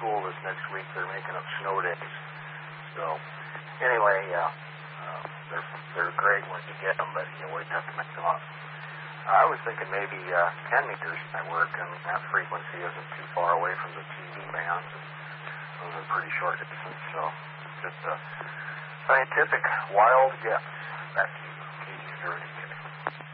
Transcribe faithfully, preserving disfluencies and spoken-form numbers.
school this next week. They're making up snow days. So, anyway, yeah, uh, they're they're great when you get them, but you always have to make them up. I was thinking maybe uh, ten meters might work, and that frequency isn't too far away from the T V bands. Those are pretty short distance, so just a scientific wild guess. Back to you, K G zero eight.